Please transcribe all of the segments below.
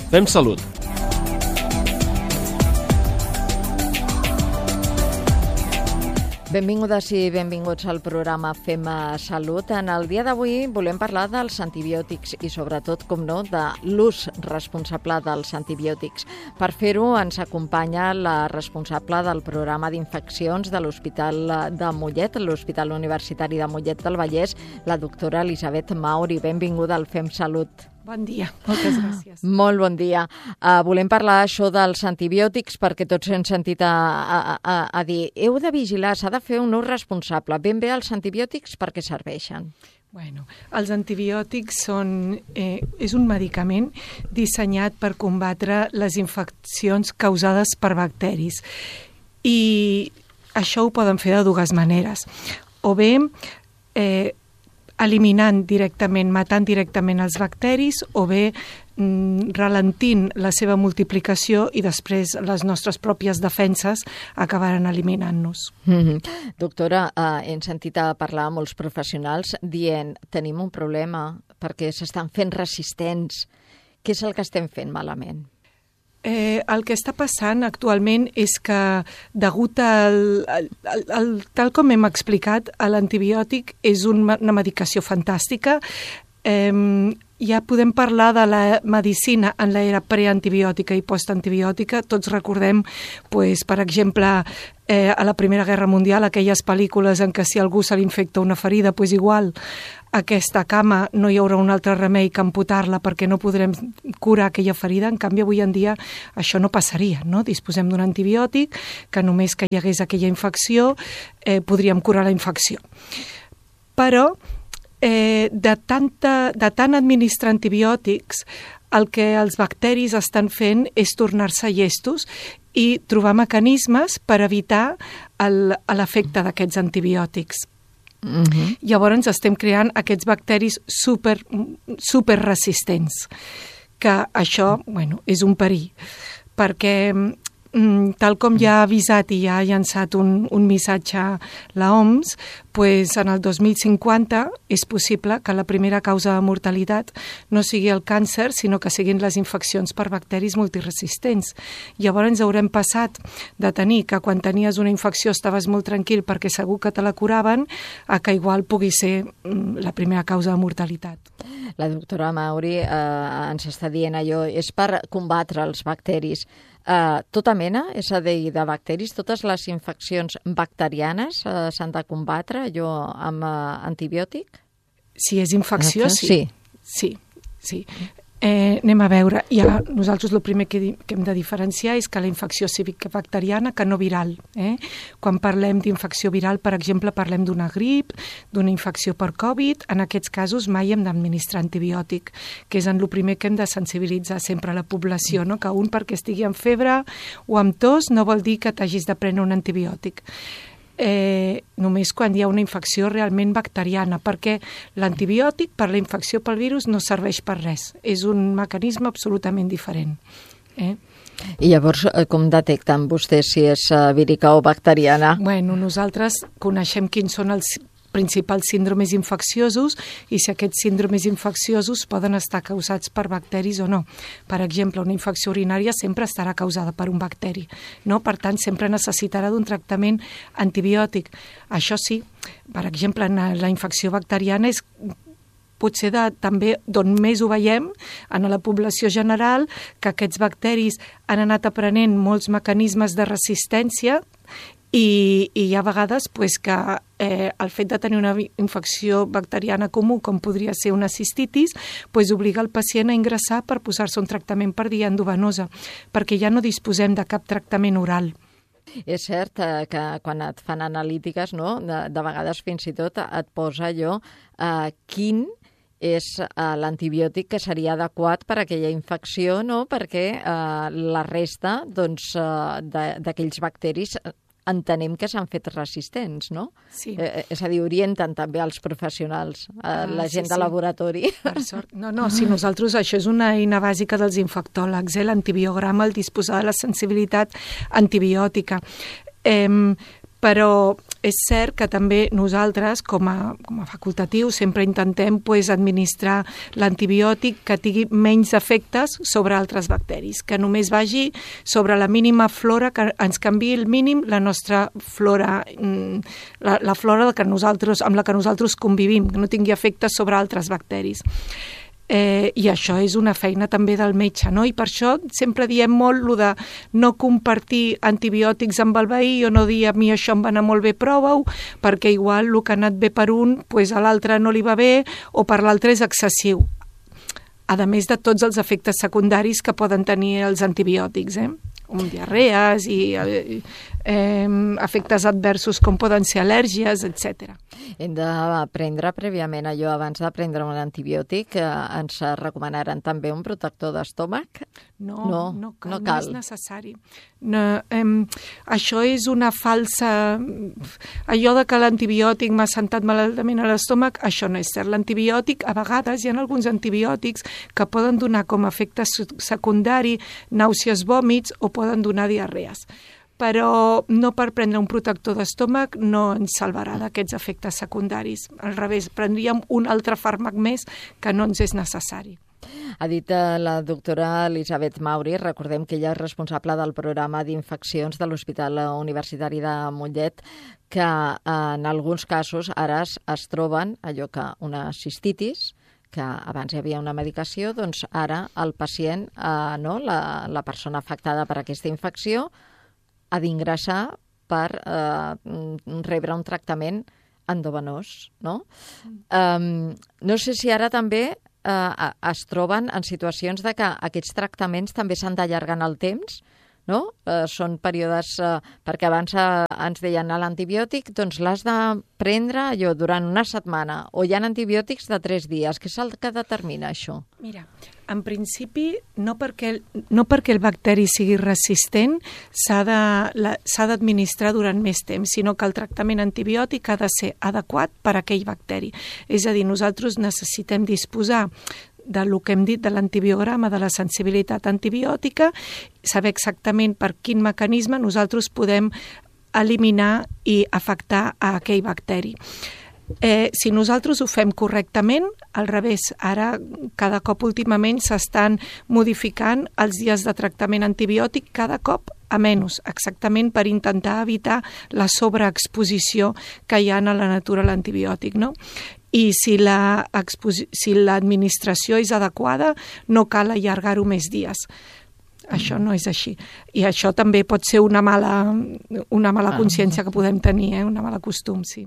Fem Salut. Benvingudes i benvinguts al programa Fem Salut. En el dia d'avui volem parlar dels antibiòtics i sobretot, com no, de l'ús responsable dels antibiòtics. Per fer-ho ens acompanya la responsable del programa d'infeccions de l'Hospital de Mollet, l'Hospital Universitari de Mollet del Vallès, la doctora Elisabet Mauri. Benvinguda al Fem Salut. Bon dia, moltes gràcies. Molt bon dia. Volem parlar això dels antibiòtics perquè tots hem sentit a dir heu de vigilar, s'ha de fer un ús responsable. Ben bé els antibiòtics per què serveixen? Bueno, els antibiòtics és un medicament dissenyat per combatre les infeccions causades per bacteris. I això ho poden fer de dues maneres. O bé eliminant directament, matant directament els bacteris, o bé ralentint la seva multiplicació i després les nostres pròpies defenses acabaran eliminant-nos. Doctora, hem sentit a parlar amb molts professionals dient tenim un problema perquè s'estan fent resistents. Què és el que estem fent malament? El que està passant actualment és que, degut tal com hem explicat, l'antibiòtic és una medicació fantàstica. Ja podem parlar de la medicina en l'era preantibiòtica i postantibiòtica. Tots recordem, per exemple, a la Primera Guerra Mundial, aquelles pel·lícules en què si algú se li infecta una ferida, igual aquesta cama no hi haurà un altre remei que amputar-la perquè no podrem curar aquella ferida. En canvi, avui en dia això no passaria, no? Disposem d'un antibiòtic que només que hi hagués aquella infecció podríem curar la infecció. Però de tant administrar antibiòtics, el que els bacteris estan fent és tornar-se llestos i trobar mecanismes per evitar l'efecte d'aquests antibiòtics. Llavors estem creant aquests bacteris super resistents, que això és un perill, perquè tal com ja ha avisat i ja ha llançat un missatge la OMS, en el 2050 és possible que la primera causa de mortalitat no sigui el càncer, sinó que siguin les infeccions per bacteris multiresistents. Llavors ens haurem passat de tenir que quan tenies una infecció estaves molt tranquil perquè segur que te la curaven, a que igual pugui ser la primera causa de mortalitat. La doctora Mauri ens està dient allò, és per combatre els bacteris. Tota mena, és a dir, de bacteris, totes les infeccions bacterianes s'han de combatre allò amb antibiòtic? Si és infecció, sí. Sí. Anem a veure. Ja, nosaltres el primer que hem de diferenciar és que la infecció sigui bacteriana que no viral. Quan parlem d'infecció viral, per exemple, parlem d'una grip, d'una infecció per Covid. En aquests casos mai hem d'administrar antibiòtic, que és el primer que hem de sensibilitzar sempre a la població, no? Que un perquè estigui amb febre o amb tos no vol dir que t'hagis de prendre un antibiòtic. Només quan hi ha una infecció realment bacteriana, perquè l'antibiòtic per la infecció pel virus no serveix per res. És un mecanisme absolutament diferent. I llavors, com detecten vostès si és vírica o bacteriana? Nosaltres coneixem quins són els principals síndromes infecciosos i si aquests síndromes infecciosos poden estar causats per bacteris o no. Per exemple, una infecció urinària sempre estarà causada per un bacteri, no? Per tant, sempre necessitarà d'un tractament antibiòtic. Això sí, per exemple, la infecció bacteriana és potser també d'on més ho veiem en la població general, que aquests bacteris han anat aprenent molts mecanismes de resistència i hi ha vegades que el fet de tenir una infecció bacteriana comú, com podria ser una cistitis, obliga el pacient a ingressar per posar-se un tractament per via endovenosa, perquè ja no disposem de cap tractament oral. És cert que quan et fan analítiques, no? De vegades fins i tot et posa allò quin és l'antibiòtic que seria adequat per a aquella infecció, no? Perquè la resta d'aquells bacteris entenem que s'han fet resistents, no? Sí. És a dir, orienten també els professionals, la gent de laboratori. Per sort. No, si nosaltres, això és una eina bàsica dels infectòlegs, l'antibiograma, el disposar de la sensibilitat antibiòtica. Però és cert que també nosaltres, com a facultatiu, sempre intentem administrar l'antibiòtic que tingui menys efectes sobre altres bacteris, que només vagi sobre la mínima flora, que ens canviï el mínim la nostra flora, la flora amb la que nosaltres convivim, que no tingui efectes sobre altres bacteris. I això és una feina també del metge, no? I per això sempre diem molt el de no compartir antibiòtics amb el veí o no dir a mi això em va anar molt bé, prova-ho, perquè igual el que ha anat bé per un, a l'altre no li va bé o per l'altre és excessiu. A més de tots els efectes secundaris que poden tenir els antibiòtics, diarrees i efectes adversos com poden ser al·lèrgies, etc. Hem de prendre prèviament allò, abans de prendre un antibiòtic, ens recomanaren també un protector d'estómac? No cal, no és necessari. Això és una falsa... Allò de que l'antibiòtic m'ha sentat malament a l'estómac, això no és cert. L'antibiòtic, a vegades hi ha alguns antibiòtics que poden donar com a efecte secundari nàusees, vòmits o poden donar diarrees. Però no per prendre un protector d'estómac no ens salvarà d'aquests efectes secundaris. Al revés, prendríem un altre fàrmac més que no ens és necessari. Ha dit la doctora Elisabet Mauri, recordem que ella és responsable del programa d'infeccions de l'Hospital Universitari de Mollet, que en alguns casos ara es troben allò que una cistitis, que abans hi havia una medicació, doncs ara el pacient, la persona afectada per aquesta infecció, ha d'ingressar per rebre un tractament endovenós, no? No sé si ara també es troben en situacions de que aquests tractaments també s'han d'allargar en el temps, no? Són períodes, perquè abans ens deien l'antibiòtic, doncs l'has de prendre allò durant una setmana, o hi ha antibiòtics de 3 dies. Què és el que determina això? Mira, en principi, no perquè el bacteri sigui resistent s'ha d'administrar durant més temps, sinó que el tractament antibiòtic ha de ser adequat per a aquell bacteri. És a dir, nosaltres necessitem disposar del que hem dit de l'antibiograma, de la sensibilitat antibiòtica, saber exactament per quin mecanisme nosaltres podem eliminar i afectar a aquell bacteri. Si nosaltres ho fem correctament, al revés, ara cada cop últimament s'estan modificant els dies de tractament antibiòtic cada cop a menys, exactament per intentar evitar la sobreexposició que hi ha a la natura a l'antibiòtic, no? I si l'administració és adequada, no cal allargar-ho més dies. Això no és així. I això també pot ser una mala consciència que podem tenir, un mal costum, sí.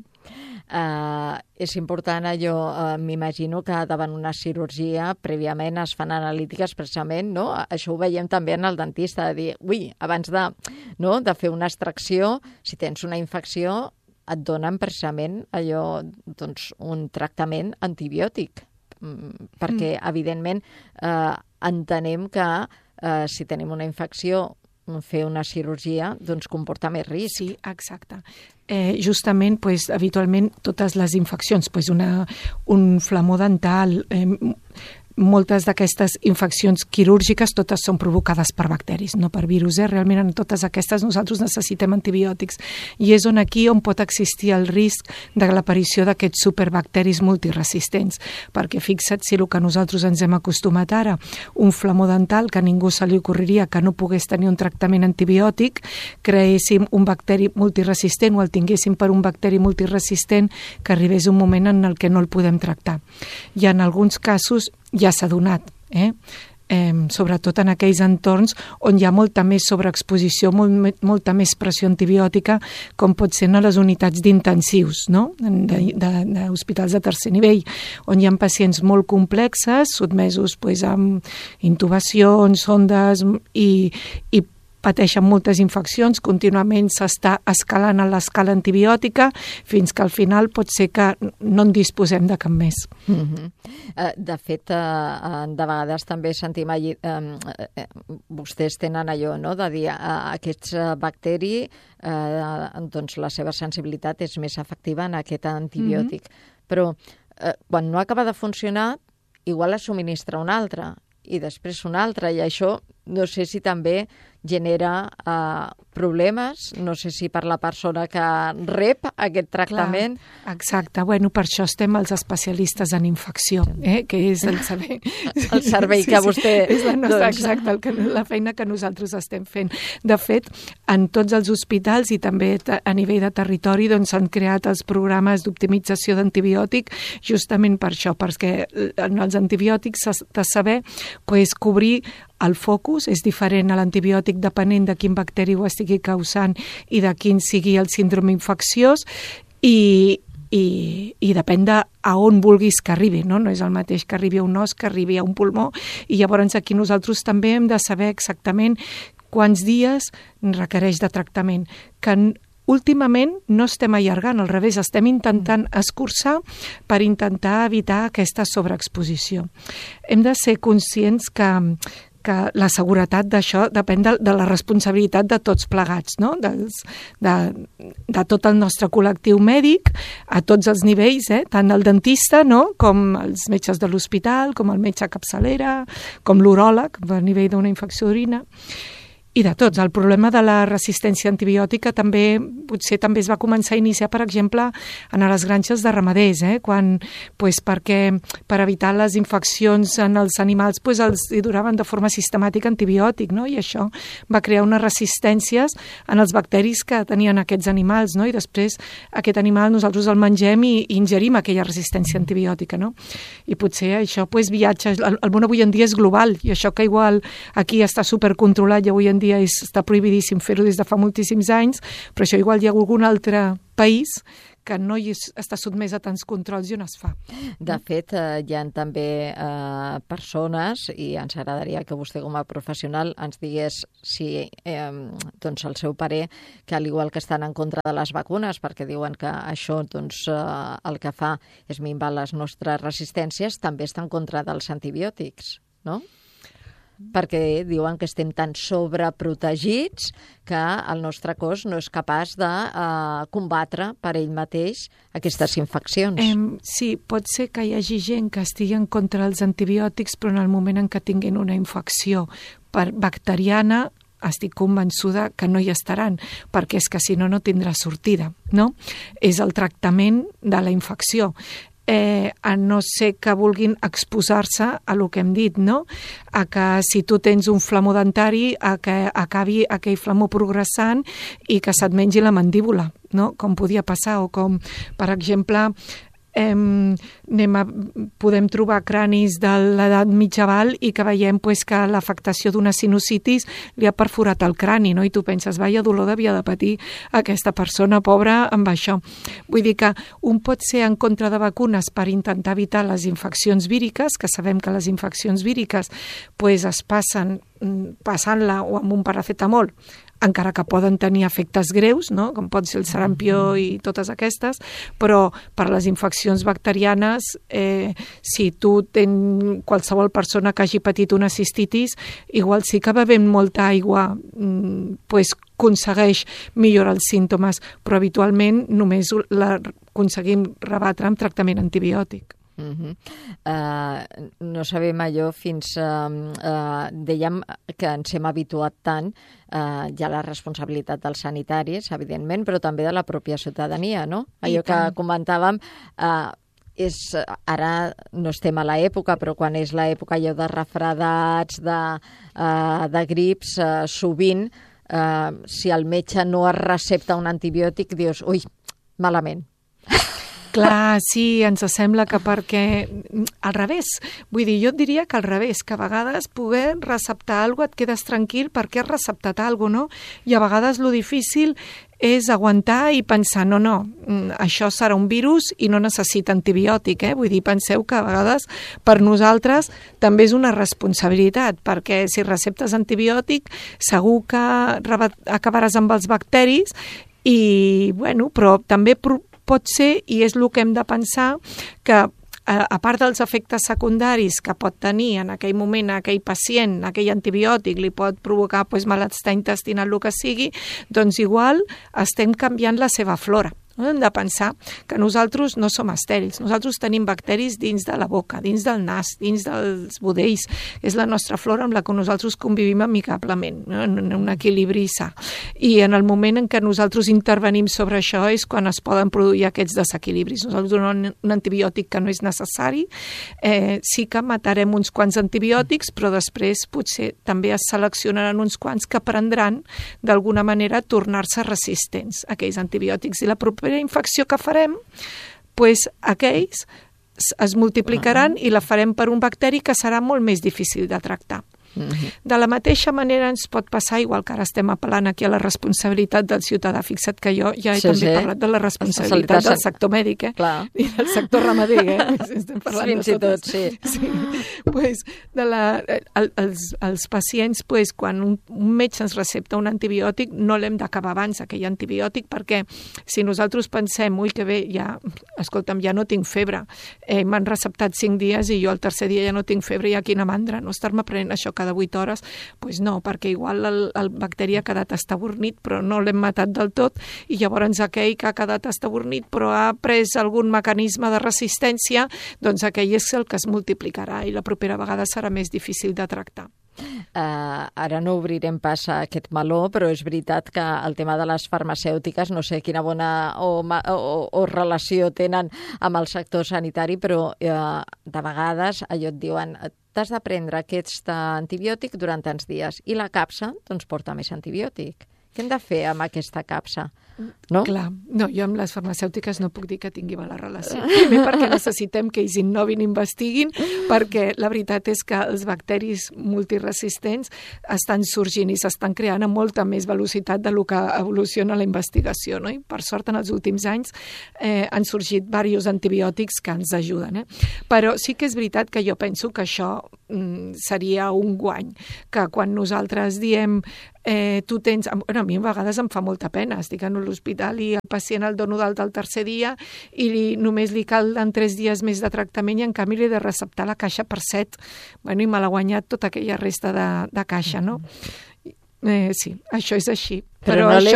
És important allò, m'imagino que davant una cirurgia prèviament es fan analítiques precisament, no? Això ho veiem també en el dentista, de dir, abans de fer una extracció, si tens una infecció, et donen precisament allò, doncs, un tractament antibiòtic, perquè evidentment entenem que si tenim una infecció, fer una cirurgia doncs comporta més risc. Sí, exacte. Justament, habitualment, totes les infeccions, un flamó dental, moltes d'aquestes infeccions quirúrgiques totes són provocades per bacteris, no per virus. Realment en totes aquestes nosaltres necessitem antibiòtics i és aquí on pot existir el risc de l'aparició d'aquests superbacteris multiresistents, perquè fixa't si el que nosaltres ens hem acostumat ara, un flamó dental que a ningú se li ocorreria que no pogués tenir un tractament antibiòtic, creéssim un bacteri multiresistent o el tinguéssim per un bacteri multiresistent que arribés un moment en el que no el podem tractar. I en alguns casos ja s'ha donat, sobretot en aquells entorns on hi ha molta més sobreexposició, molta més pressió antibiòtica, com pot ser a les unitats d'intensius, no? d'hospitals de tercer nivell, on hi ha pacients molt complexes, sotmesos amb intubacions, sondes i pateixen moltes infeccions, contínuament s'està escalant a l'escala antibiòtica fins que al final pot ser que no en disposem de cap més. De fet, de vegades també sentim allí, vostès tenen allò, no?, de dir aquests bacteris, doncs la seva sensibilitat és més efectiva en aquest antibiòtic. Però quan no acaba de funcionar, igual es subministra un altre i després un altre, i això no sé si també genera problemes, no sé si per la persona que rep aquest tractament. Clar, exacte, bueno, per això estem els especialistes en infecció, que és el saber... El servei que vostè... És la nostra, exacte, la feina que nosaltres estem fent. De fet, en tots els hospitals i també a nivell de territori doncs s'han creat els programes d'optimització d'antibiòtic justament per això, perquè en els antibiòtics s'ha de saber pues, cobrir el focus, és diferent a l'antibiòtic depenent de quin bacteri ho estigui causant i de quin sigui el síndrome infecciós i depèn de a on vulguis que arribi, no? No és el mateix que arribi a un os que arribi a un pulmó i llavors aquí nosaltres també hem de saber exactament quants dies requereix de tractament, que últimament no estem allargant, al revés, estem intentant escurçar per intentar evitar aquesta sobreexposició. Hem de ser conscients que la seguretat d'això depèn de la responsabilitat de tots plegats, no? De tot el nostre col·lectiu mèdic, a tots els nivells, tant el dentista, no? Com els metges de l'hospital, com el metge capçalera, com l'uròleg, a nivell d'una infecció d'orina, i de tots. El problema de la resistència antibiòtica potser també es va començar a iniciar, per exemple, en les granges de ramaders, perquè per evitar les infeccions en els animals els donaven de forma sistemàtica antibiòtic, no? I això va crear unes resistències en els bacteris que tenien aquests animals, no? I després aquest animal nosaltres el mengem i ingerim aquella resistència antibiòtica, no? I potser això viatja, el món avui en dia és global i això que igual aquí està supercontrolat i avui en dia està prohibidíssim fer-ho des de fa moltíssims anys, però això igual hi ha algun altre país que no hi està sotmès a tants controls i on es fa. De fet, hi ha també persones, i ens agradaria que vostè com a professional ens digués si doncs el seu parer, que al igual que estan en contra de les vacunes, perquè diuen que això doncs, el que fa és minvar les nostres resistències, també està en contra dels antibiòtics, no? Perquè diuen que estem tan sobreprotegits que el nostre cos no és capaç de combatre per ell mateix aquestes infeccions. Sí, pot ser que hi hagi gent que estigui en contra dels antibiòtics, però en el moment en què tinguin una infecció bacteriana, estic convençuda que no hi estaran, perquè és que si no, no tindrà sortida, no? És el tractament de la infecció. A no ser que vulguin exposar-se a el que hem dit, no? A que si tu tens un flamó dentari, a que acabi aquell flamó progressant i que se't mengi la mandíbula, no? Com podia passar, o com, per exemple, podem trobar cranis de l'edat mitjaval i que veiem que l'afectació d'una sinusitis li ha perforat el crani, no? I tu penses, vaja dolor devia de patir aquesta persona pobra amb això. Vull dir que un pot ser en contra de vacunes per intentar evitar les infeccions víriques, que sabem que les infeccions víriques es passen passant-la o amb un paracetamol, encara que poden tenir efectes greus, no? Com pot ser el sarampió i totes aquestes, però per les infeccions bacterianes, si tu tens qualsevol persona que hagi patit una cistitis, igual sí que bevent molta aigua aconsegueix millorar els símptomes, però habitualment només l'aconseguim rebatre amb tractament antibiòtic. No sabem allò fins... dèiem que ens hem habituat tant, hi ha la responsabilitat dels sanitaris, evidentment, però també de la pròpia ciutadania, no? Allò que comentàvem, ara no estem a l'època, però quan és l'època allò de refredats, de grips, sovint, si el metge no es recepta un antibiòtic, dius, ui, malament. Clar, sí, ens sembla que perquè al revés, vull dir, jo et diria que al revés, que a vegades poder receptar alguna cosa et quedes tranquil perquè has receptat alguna cosa, no? I a vegades lo difícil és aguantar i pensar, no, això serà un virus i no necessita antibiòtic, Vull dir, penseu que a vegades per nosaltres també és una responsabilitat, perquè si receptes antibiòtic segur que acabaràs amb els bacteris i, bueno, però també pot ser, i és el que hem de pensar, que a part dels efectes secundaris que pot tenir en aquell moment aquell pacient, aquell antibiòtic li pot provocar malestar intestinal, el que sigui, doncs igual estem canviant la seva flora. No? Hem de pensar que nosaltres no som estèrils, nosaltres tenim bacteris dins de la boca, dins del nas, dins dels budells, és la nostra flora amb la que nosaltres convivim amigablement, no? En un equilibri sa. I en el moment en què nosaltres intervenim sobre això és quan es poden produir aquests desequilibris. Nosaltres donem un antibiòtic que no és necessari, sí que matarem uns quants antibiòtics, però després potser també es seleccionaran uns quants que prendran d'alguna manera tornar-se resistents a aquells antibiòtics. I la propera infecció que farem, doncs aquells es multiplicaran i la farem per un bacteri que serà molt més difícil de tractar. De la mateixa manera ens pot passar, igual que ara estem apel·lant aquí a la responsabilitat del ciutadà. Fixa't que jo ja he també parlat de la responsabilitat del sector mèdic i del sector ramader. Estem parlant fins i tot, sí. Pues, els pacients, pues, quan un metge ens recepta un antibiòtic, no l'hem d'acabar abans, aquell antibiòtic, perquè si nosaltres pensem, ui, que bé, ja, escolta'm, ja no tinc febre, m'han receptat 5 dies i jo el tercer dia ja no tinc febre, ja quina mandra, no estar-me prenent això cada 8 hores, doncs no, perquè igual el bacteri ha quedat estabornit però no l'hem matat del tot i llavors aquell que ha quedat estabornit però ha pres algun mecanisme de resistència, doncs aquell és el que es multiplicarà i la propera vegada serà més difícil de tractar. Ara no obrirem pas a aquest meló, però és veritat que el tema de les farmacèutiques, no sé quina bona o relació tenen amb el sector sanitari, però de vegades allò et diuen t'has de prendre aquest antibiòtic durant tants dies i la capsa doncs porta més antibiòtic. Què hem de fer amb aquesta capsa? No? Clar, no, jo amb les farmacèutiques no puc dir que tingui mala relació. Primer perquè necessitem que ells innovin, investiguin, perquè la veritat és que els bacteris multiresistents estan sorgint i s'estan creant a molta més velocitat del que evoluciona la investigació, no? I per sort en els últims anys han sorgit diversos antibiòtics que ens ajuden. Però sí que és veritat que jo penso que això seria un guany, que quan nosaltres diem tu tens... Bueno, a mi a vegades em fa molta pena, estic en l'hospital i el pacient el dono d'alta el tercer dia i només li calen 3 dies més de tractament i en canvi li he de receptar la caixa per 7. Bueno, i me l'ha guanyat tota aquella resta de caixa, no? Sí, això és així. Però no